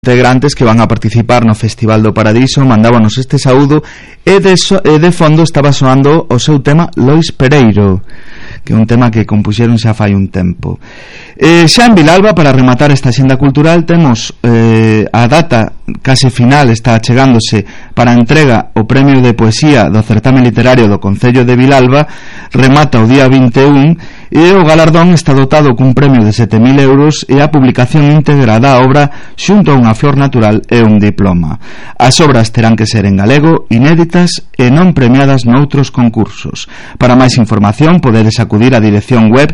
integrantes que van a participar no Festival do Paradiso mandábanos este saúdo e de fondo estaba soando o seu tema Lois Pereiro, que é un tema que compuxeron xa fai un tempo. Xa en Vilalba, para rematar esta axenda cultural, temos a data case final, está chegándose para a entrega o premio de poesía do certame literario do Concello de Vilalba, remata o día 21 e o galardón está dotado cun premio de 7.000 euros e a publicación íntegra da obra xunto a unha flor natural e un diploma. As obras terán que ser en galego, inéditas e non premiadas noutros concursos. Para máis información podedes acudir á dirección web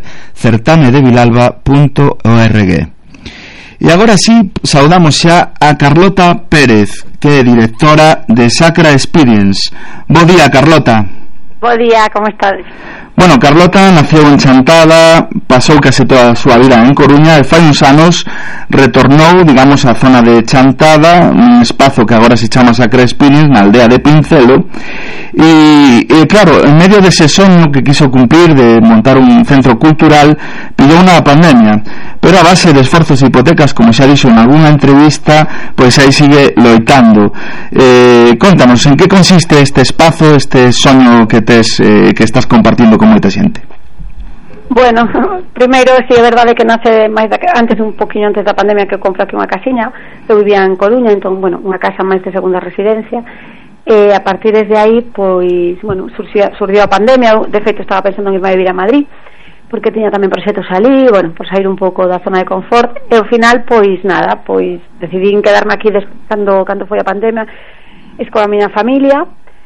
certamedevilalba.org. E agora sí, saudamos xa a Carlota Pérez, que é directora de Sacra Experience. Bo día, Carlota. Bo día, como estás? Bueno, Carlota naceu en Chantada, pasou case toda a súa vida en Coruña e fai uns anos retornou, digamos, á zona de Chantada, un espazo que agora se chama Sacra Experience, na aldea de Pincelo, e claro, en medio dese soño que quiso cumplir de montar un centro cultural, pillou unha pandemia, pero a base de esforzos e hipotecas, como xa dixo en algunha entrevista, pois aí sigue loitando. Contanos, en que consiste este espazo, este soño que tes, que estás compartindo con moita xente? Bueno, primeiro, si é verdade que nace máis antes, un poquinho antes da pandemia, que eu compro aquí unha casiña. Eu vivía en Coruña, entón, bueno, unha casa máis de segunda residencia, e a partir desde aí, pois, bueno, surgiu a pandemia. De feito, estaba pensando en irme a vivir a Madrid, porque tiña tamén proxectos ali, bueno, por sair un pouco da zona de confort, e ao final, pois, nada, pois, decidín quedarme aquí cando foi a pandemia, coa a miña familia.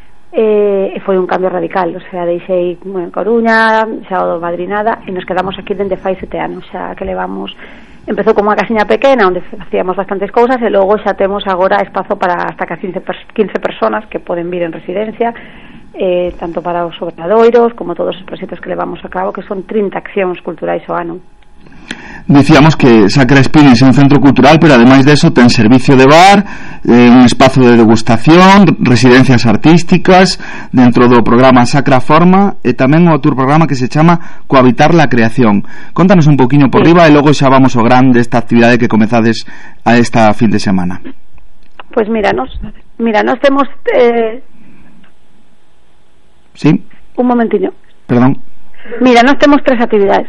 E foi un cambio radical, o sea, deixei Coruña, xa o do Madrid nada, e nos quedamos aquí dende fai 7 anos, xa que levamos. Empezou como unha casiña pequena onde facíamos bastantes cousas, e logo xa temos agora espazo para hasta 15 personas que poden vir en residencia, tanto para os obradoiros como todos os proxectos que levamos a cabo, que son 30 accións culturais ao ano. Dicíamos que Sacra Experience é un centro cultural, pero ademais de eso ten servicio de bar, un espazo de degustación, residencias artísticas dentro do programa Sacra Forma, e tamén o outro programa que se chama Cohabitar la Creación. Contanos un poquinho por riba e logo xa vamos ao gran desta actividade que comezades a esta fin de semana. Pois mira, nos temos Sí? Un momentiño. Perdón. Mira, nos temos tres actividades,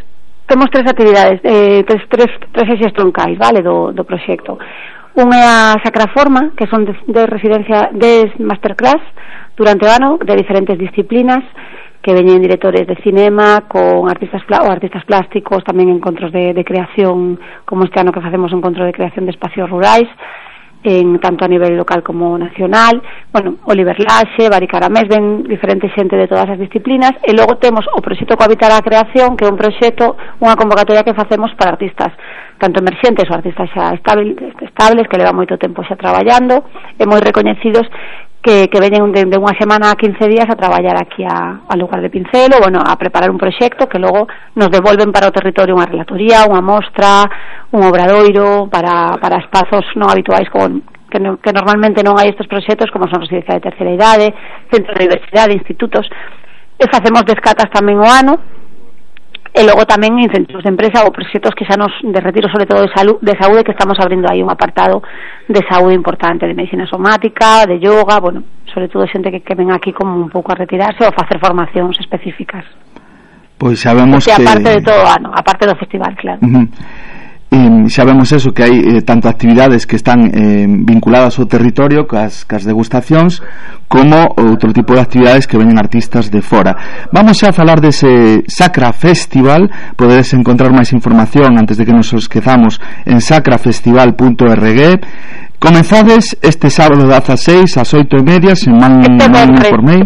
tres eixes troncais, vale, do proxecto. Unha é a Sacra Forma, que son de residencia, de masterclass durante o ano, de diferentes disciplinas, que veñen directores de cinema, con artistas plásticos, tamén encontros de creación, como este ano que facemos un encontro de creación de espacios rurais, tanto a nivel local como nacional. Bueno, Oliver Laxe, Bari Caramés, ven diferente xente de todas as disciplinas. E logo temos o proxecto Cohabitar a Creación, que é un proxecto, unha convocatoria que facemos para artistas tanto emerxentes ou artistas xa estables, que levan moito tempo xa traballando e moi recoñecidos, que veñen de unha semana a 15 días a traballar aquí ao lugar de Pincelo, bueno, a preparar un proxecto que logo nos devolven para o territorio unha relatoría, unha mostra, un obradoiro para espazos non habituais que normalmente non hai estes proxectos, como son residencia de terceira idade, centros de diversidade, institutos, e facemos descatas tamén o ano. E logo tamén incentivos de empresa ou proxectos que xa nos de retiro, sobre todo de saúde, que estamos abrindo aí un apartado de saúde importante, de medicina somática, de yoga, bueno, sobre todo xente que ven aquí como un pouco a retirarse ou a facer formacións específicas. Pois sabemos que aparte de todo o ano, aparte do festival, claro. Sabemos eso, que hai tanto actividades que están vinculadas ao territorio, cas degustacións, como outro tipo de actividades que veñen artistas de fora. Vamos a falar dese Sacra Festival. Podedes encontrar máis información antes de que nos esquezamos en sacrafestival.org. Comenzades este sábado das 6 ás 8:30, se man informei.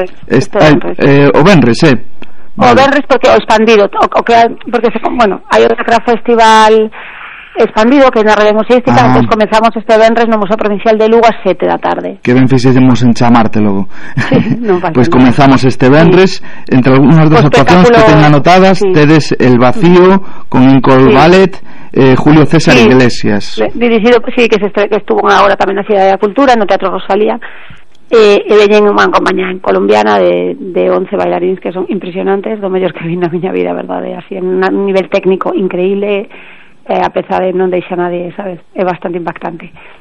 O venres, O venres, porque o expandido, porque bueno, hai o Sacra Festival expandido, que é na Rede Museística. Entón comenzamos este venres no Museo Provincial de Lugo ás 7 da tarde. Que ben fixemos en chamarte logo. Sí, non pasa. Pois comenzamos este venres, entre algunhas das actuacións que ten anotadas, tedes El Vacío con Incol Ballet, Julio César Iglesias. Dirigido, que estuvo unha hora tamén na Cidade da Cultura, no Teatro Rosalía. E veñen unha compañía colombiana de 11 bailarines que son impresionantes, do mellor que vi na miña vida, verdade, así en un nivel técnico increíble, a peza de non deixa nadie, sabes? É bastante impactante.